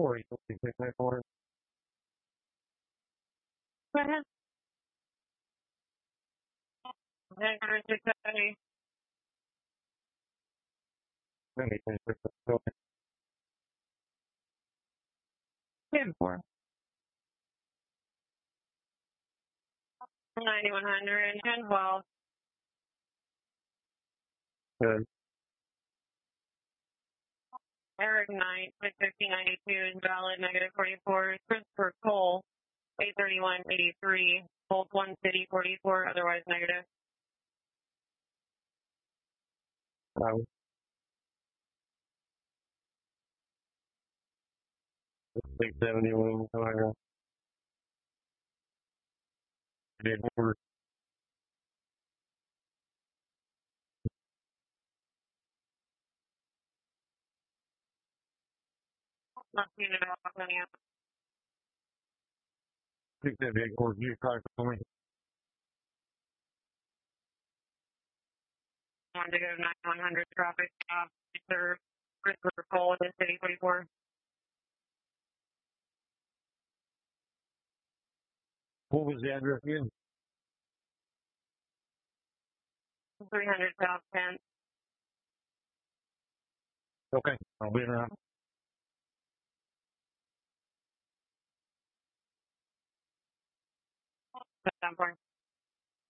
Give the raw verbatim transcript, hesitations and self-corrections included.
four, eight six nine four. Go ahead. nine six seven ten four. ninety-one hundred, ten twelve. Good. Eric Knight, six fifty ninety-two, invalid, negative forty-four. Christopher Cole, eight thirty-one eighty-three, Bolt one City forty-four, otherwise negative. Um, six seventy-one, Ohio. Did order. Not seeing it off on you. six seventy-eight, or you try for me. One to go ninety-one hundred traffic stop, serve Christopher Cole in City forty-four. What was the address again? three hundred South tenth. Okay, I'll be around. Seven four.